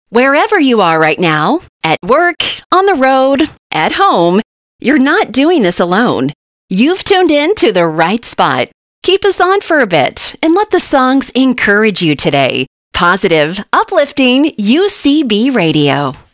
Wherever you are right now, at work, on the road, at home, you're not doing this alone. You've tuned in to the right spot. Keep us on for a bit and let the songs encourage you today. Positive, uplifting UCB Radio.